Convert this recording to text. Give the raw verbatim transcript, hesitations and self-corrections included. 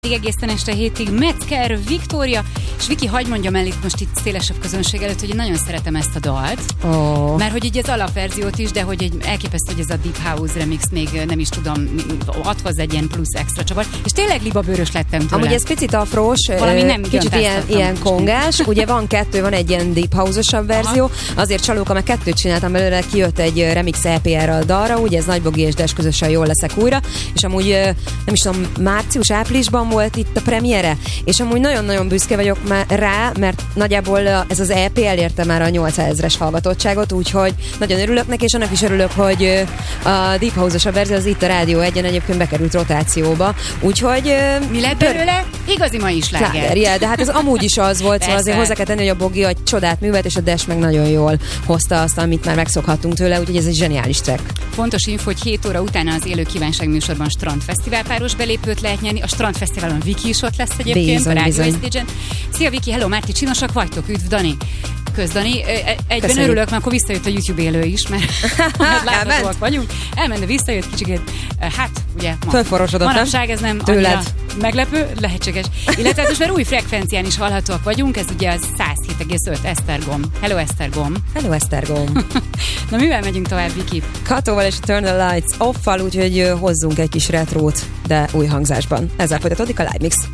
egészen este hétig Metzger Viktória, és Viki, hagy mondjam el itt most itt szélesebb közönség előtt, hogy én nagyon szeretem ezt a dalt, oh. mert hogy így az alapverziót is, de hogy egy elképesztő, hogy ez a Deep House remix még nem is tudom, ad hozzá egy ilyen plusz extra csavar, és tényleg libabőrös lettem tőle. Amúgy ez picit afrós, valami nem kicsit ilyen, ilyen kongás, ugye van kettő, van egy ilyen Deep House-osabb verzió, azért Csalóka, meg kettőt csináltam belőle, kijött egy remix é pé erre a dalra, ugye ez Nagybogi és Des közösen Jól leszek újra, és amúgy nem is tudom, március-áprilisban volt itt a premiere, és amúgy nagyon-nagyon büszke vagyok már rá, mert nagyjából ez az é pé elérte már a nyolcszázezres hallgatottságot, úgyhogy nagyon örülök neki, és annak is örülök, hogy a Deep House-os verzió az itt a Rádió egyen egyébként bekerült rotációba, úgyhogy... Mi lett belőle? Igazi mai sláger. Yeah, de hát ez amúgy is az volt, szóval azért hozzá kell tenni, hogy a Bogi egy csodát művelt, és a Des meg nagyon jól hozta azt, amit már megszokhattunk tőle, úgyhogy ez egy zseniális track. Fontos info, hogy hét óra utána az Élő Kívánság műsorban Strandfesztivál páros belépőt lehet nyerni. A Strandfesztiválon Viki is ott lesz egyébként, bizony, a Rádió bizony. Szia Viki, hello Márti, csinosak vagytok, üdv Dani. Kösz Dani, egyben Köszönjük. Örülök, mert akkor visszajött a YouTube élő is, mert láthatóak vagyunk. Elment, de visszajött kicsit, hát ugye fölforosodott, manapság ez nem tőled annyira meglepő, lehetséges. Illetve most már új frekvencián is hallhatóak vagyunk, ez ugye az száz hét egész öt Esztergom. Hello Esztergom. Hello Esztergom. Na mivel megyünk tovább, Viki? Katóval és Turn the Lights Off-fal, úgyhogy hozzunk egy kis retrót, de új hangzásban. Ezzel folytatódik a Live Mix.